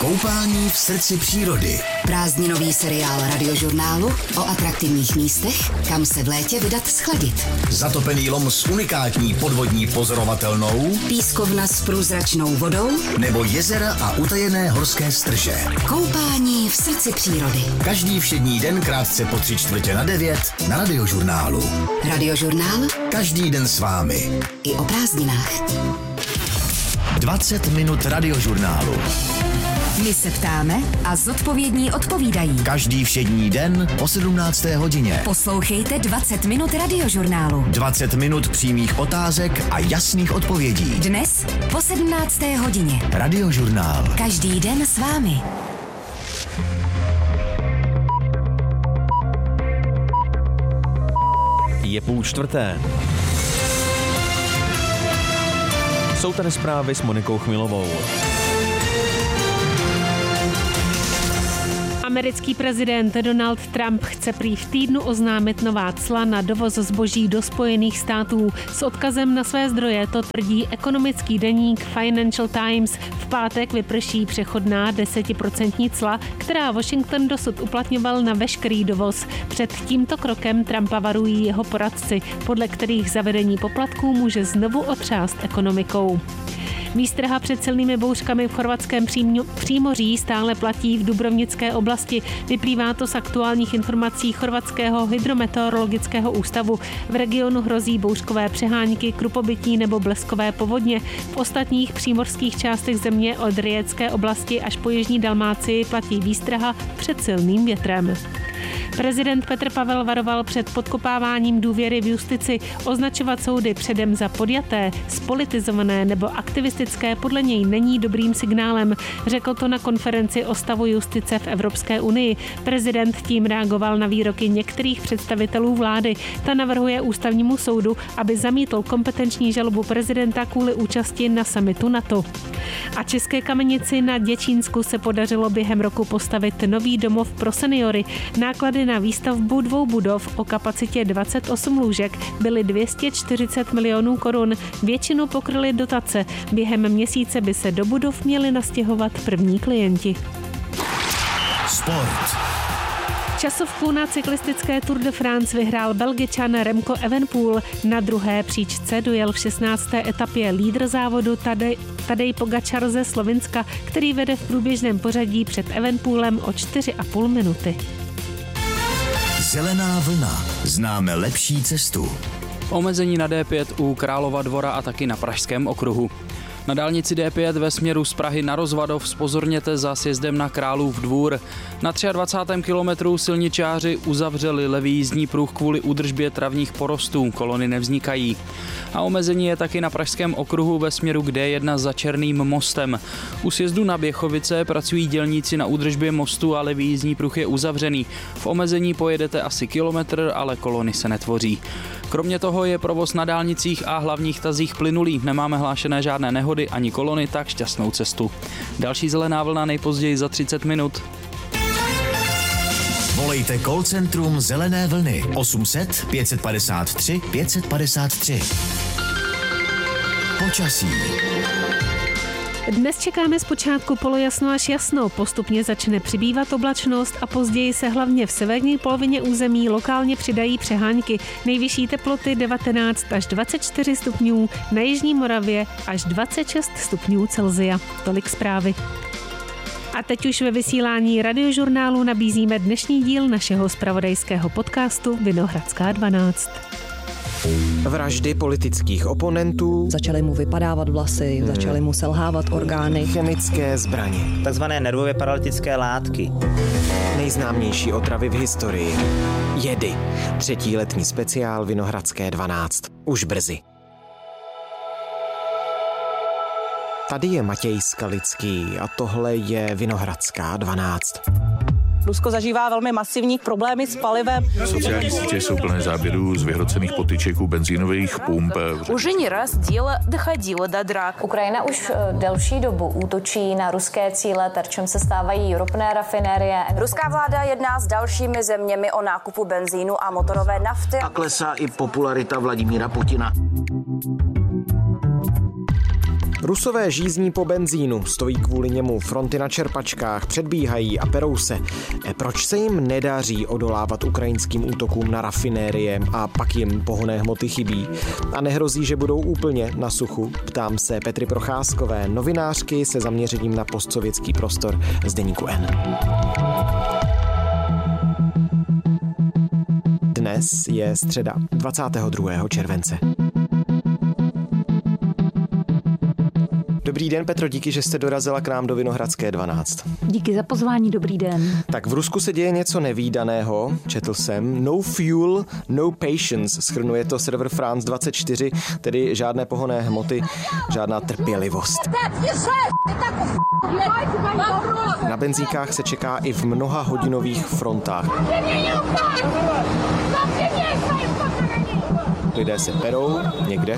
Koupání v srdci přírody. Prázdninový seriál Radiožurnálu o atraktivních místech, kam se v létě vydat schladit. Zatopený lom s unikátní podvodní pozorovatelnou, Pískovna s průzračnou vodou nebo jezera a utajené horské strže. Koupání v srdci přírody. Každý všední den krátce po 8:45 na Radiožurnálu. Radiožurnál Každý den s vámi. i o prázdninách. 20 minut Radiožurnálu. My se ptáme a zodpovědní odpovídají. Každý všední den po 17. hodině. Poslouchejte 20 minut Radiožurnálu. 20 minut přímých otázek a jasných odpovědí. Dnes po 17. hodině. Radiožurnál. Každý den s vámi. Je 3:30. Jsou tady zprávy s Monikou Chmilovou. Americký prezident Donald Trump chce prý v týdnu oznámit nová cla na dovoz zboží do Spojených států. S odkazem na své zdroje to tvrdí ekonomický deník Financial Times. V pátek vyprší přechodná 10% cla, která Washington dosud uplatňoval na veškerý dovoz. Před tímto krokem Trumpa varují jeho poradci, podle kterých zavedení poplatků může znovu otřást ekonomikou. Výstraha před silnými bouřkami v chorvatském přímoří stále platí v Dubrovnické oblasti. Vyplývá to z aktuálních informací chorvatského hydrometeorologického ústavu. V regionu hrozí bouřkové přehánky, krupobytí nebo bleskové povodně. V ostatních přímořských částech země od Riječské oblasti až po jižní Dalmácii platí výstraha před silným větrem. Prezident Petr Pavel varoval před podkopáváním důvěry v justici. Označovat soudy předem za podjaté, spolitizované nebo aktivistické podle něj není dobrým signálem. Řekl to na konferenci o stavu justice v Evropské unii. Prezident tím reagoval na výroky některých představitelů vlády. Ta navrhuje ústavnímu soudu, aby zamítl kompetenční žalobu prezidenta kvůli účasti na summitu NATO. A České Kamenici na Děčínsku se podařilo během roku postavit nový domov pro seniory. Náklady na výstavbu 2 budov o kapacitě 28 lůžek byly 240 milionů korun. Většinu pokryly dotace. Během měsíce by se do budov měli nastěhovat první klienti. Sport. Časovku na cyklistické Tour de France vyhrál Belgičan Remco Evenepoel. Na druhé příčce dojel v 16. etapě lídr závodu Tadej Pogačar ze Slovinska, který vede v průběžném pořadí před Evenepoelem o 4,5 minuty. Zelená vlna. Známe lepší cestu. Omezení na D5 u Králova Dvora a taky na Pražském okruhu. Na dálnici D5 ve směru z Prahy na Rozvadov zpozorněte za sjezdem na Králův Dvůr. Na 23. kilometru silničáři uzavřeli levý jízdní pruh kvůli údržbě travních porostů, kolony nevznikají. A omezení je taky na Pražském okruhu ve směru k D1 za Černým mostem. U sjezdu na Běchovice pracují dělníci na údržbě mostu a levý jízdní pruh je uzavřený. V omezení pojedete asi kilometr, ale kolony se netvoří. Kromě toho je provoz na dálnicích a hlavních tazích plynulý. Nemáme hlášené žádné nehody ani kolony, tak šťastnou cestu. Další zelená vlna nejpozději za 30 minut. Volejte call centrum Zelené vlny 800 553 553. Počasí. Dnes čekáme zpočátku polojasno až jasno, postupně začne přibývat oblačnost a později se hlavně v severní polovině území lokálně přidají přehánky. Nejvyšší teploty 19 až 24 stupňů, na jižní Moravě až 26 stupňů Celsia. Tolik zprávy. A teď už ve vysílání Radiožurnálu nabízíme dnešní díl našeho zpravodajského podcastu Vinohradská 12. Vraždy politických oponentů, Začaly mu vypadávat vlasy, začaly mu selhávat orgány. chemické zbraně, takzvané nervově paralytické látky. nejznámější otravy v historii, jedy, 3. letní speciál Vinohradské 12. Už brzy. Tady je Matěj Skalický a tohle je Vinohradská 12. Rusko zažívá velmi masivní problémy s palivem. Sociální sítě jsou plné záběrů z vyhrocených potyčeků benzínových pump. Už neraz dělo dochodilo do drak. Ukrajina už delší dobu útočí na ruské cíle, terčem se stávají ropné rafinérie. Ruská vláda jedná s dalšími zeměmi o nákupu benzínu a motorové nafty. A klesá i popularita Vladimíra Putina. Rusové žízní po benzínu, stojí kvůli němu fronty na čerpačkách, předbíhají a perou se. Proč se jim nedaří odolávat ukrajinským útokům na rafinérie a pak jim pohonné hmoty chybí? A nehrozí, že budou úplně na suchu? Ptám se Petry Procházkové, novinářky se zaměřením na postsovětský prostor z deníku N. Dnes je středa 22. července. Dobrý den, Petro, díky, že jste dorazila k nám do Vinohradské 12. Díky za pozvání, dobrý den. Tak v Rusku se děje něco nevídaného, četl jsem. No fuel, no patience, shrnuje to server France 24, tedy žádné pohonné hmoty, žádná trpělivost. Na benzínkách se čeká i v mnoha hodinových frontách. Lidé se perou někde.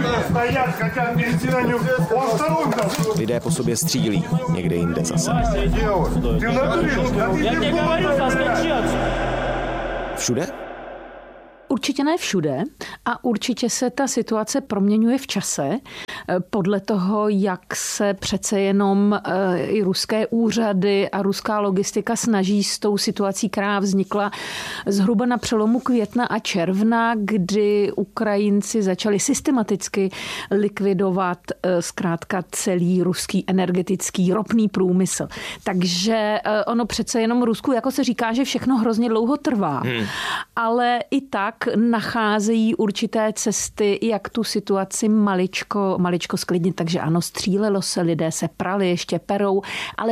Lidé po sobě střílí někde jinde zase. Všude? Určitě ne všude a určitě se ta situace proměňuje v čase podle toho, jak se přece jenom i ruské úřady a ruská logistika snaží s tou situací, která vznikla zhruba na přelomu května a června, kdy Ukrajinci začali systematicky likvidovat zkrátka celý ruský energetický ropný průmysl. Takže ono přece jenom Rusku, jako se říká, že všechno hrozně dlouho trvá, ale i tak nacházejí určité cesty, jak tu situaci maličko sklidnit. Takže ano, střílelo se, lidé se prali, ještě perou, ale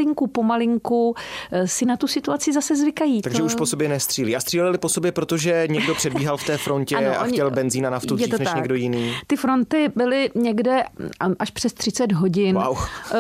pomalinku si na tu situaci zase zvykají. Takže už po sobě nestřílí. A stříleli po sobě, protože někdo předbíhal v té frontě ano, a chtěl benzín a naftu dřív než někdo jiný. Ty fronty byly někde až přes 30 hodin. Wow.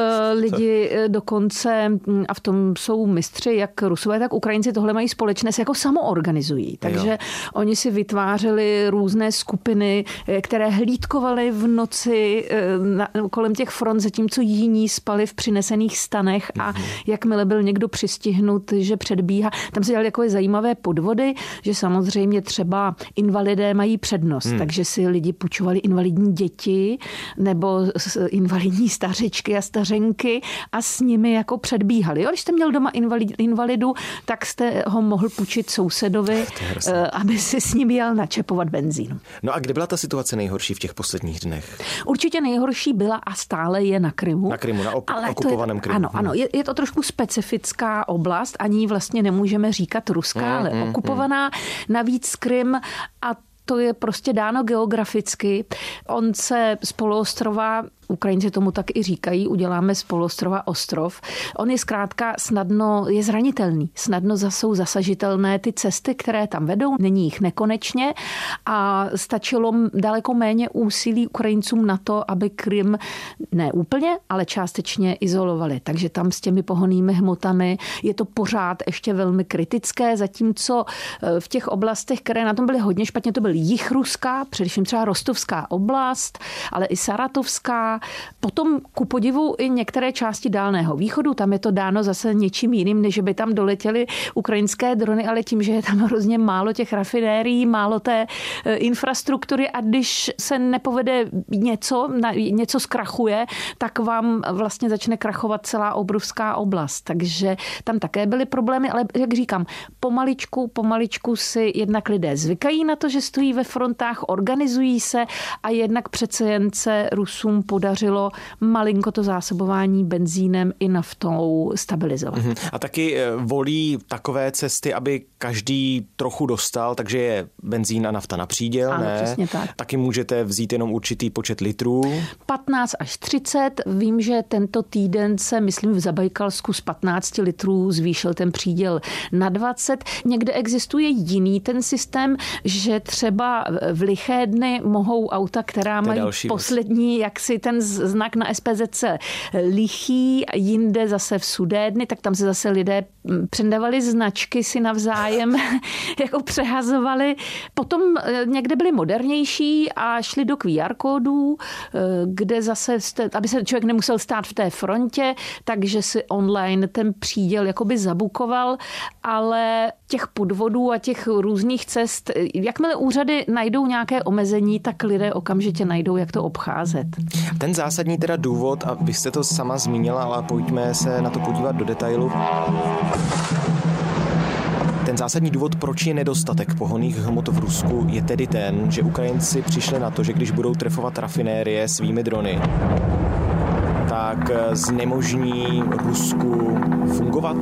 Lidi dokonce, a v tom jsou mistři, jak Rusové, tak Ukrajinci tohle mají společné, se jako samoorganizují. Takže oni si vytvářeli různé skupiny, které hlídkovaly v noci kolem těch front, zatímco jiní spali v přinesených stanech a jakmile byl někdo přistihnut, že předbíhá. Tam se dělaly takové zajímavé podvody, že samozřejmě třeba invalidé mají přednost, takže si lidi půjčovali invalidní děti nebo invalidní stařičky a stařenky a s nimi jako předbíhali. Když jste měl doma invalidu, tak jste ho mohl půjčit sousedovi, aby si s ním jel načepovat benzín. No a kde byla ta situace nejhorší v těch posledních dnech? Určitě nejhorší byla a stále je na Krymu. Na Krymu, na okupovaném Krymu. Ano, je to trošku specifická oblast, ani vlastně nemůžeme říkat ruská, ale okupovaná. Navíc Krym a to je prostě dáno geograficky. On se z poloostrova, Ukrajinci tomu tak i říkají, uděláme z poloostrova ostrov. On je zkrátka je zranitelný. Snadno jsou zasažitelné ty cesty, které tam vedou. Není jich nekonečně a stačilo daleko méně úsilí Ukrajincům na to, aby Krym ne úplně, ale částečně izolovali. Takže tam s těmi pohonnými hmotami je to pořád ještě velmi kritické, zatímco v těch oblastech, které na tom byly hodně špatně, to byl jih Ruska, především třeba Rostovská oblast, ale i Saratovská. Potom ku podivu i některé části Dálného východu, tam je to dáno zase něčím jiným, než by tam doletěly ukrajinské drony, ale tím, že je tam hrozně málo těch rafinérií, málo té infrastruktury a když se nepovede něco zkrachuje, tak vám vlastně začne krachovat celá obrovská oblast. Takže tam také byly problémy, ale jak říkám, pomaličku si jednak lidé zvykají na to, že stojí ve frontách, organizují se a jednak přece jen se Rusům podařilo malinko to zásobování benzínem i naftou stabilizovat. A taky volí takové cesty, aby každý trochu dostal, takže je benzín a nafta na příděl, ano, ne? Přesně tak. Taky můžete vzít jenom určitý počet litrů. 15 až 30. Vím, že tento týden se, myslím, v Zabajkalsku z 15 litrů zvýšil ten příděl na 20. Někde existuje jiný ten systém, že třeba v liché dny mohou auta, která mají poslední, jaksi ten znak na SPZC lichý, jinde zase v sudé dny, tak tam se zase lidé přendávali značky si navzájem, jako přehazovali. Potom někde byli modernější a šli do QR kódů, kde zase, aby se člověk nemusel stát v té frontě, takže si online ten příděl jakoby zabukoval, ale těch podvodů a těch různých cest, jakmile úřady najdou nějaké omezení, tak lidé okamžitě najdou, jak to obcházet. Ten zásadní teda důvod, a vy jste to sama zmínila, ale pojďme se na to podívat do detailu. Ten zásadní důvod, proč je nedostatek pohonných hmot v Rusku, je tedy ten, že Ukrajinci přišli na to, že když budou trefovat rafinérie svými drony, tak znemožní Rusku fungovat.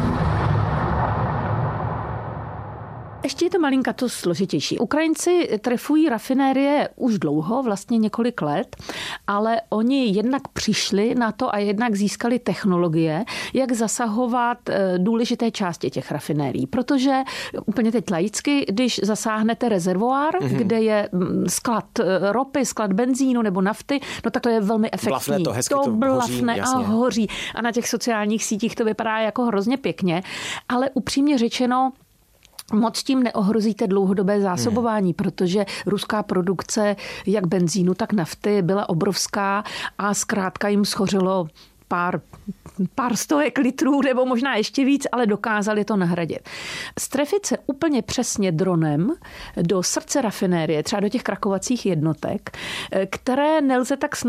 Ještě je to malinko složitější. Ukrajinci trefují rafinérie už dlouho, vlastně několik let, ale oni jednak přišli na to a jednak získali technologie, jak zasahovat důležité části těch rafinérií. Protože úplně teď laicky, když zasáhnete rezervoár, kde je sklad ropy, sklad benzínu nebo nafty, no tak to je velmi efektivní. Blafne to, hezky to blafne hoří, a hoří. A na těch sociálních sítích to vypadá jako hrozně pěkně, ale upřímně řečeno, moc tím neohrozíte dlouhodobé zásobování, protože ruská produkce jak benzínu, tak nafty byla obrovská a zkrátka jim schořelo pár stovek litrů nebo možná ještě víc, ale dokázali to nahradit. Strefit se úplně přesně dronem do srdce rafinérie, třeba do těch krakovacích jednotek, které nelze tak snadno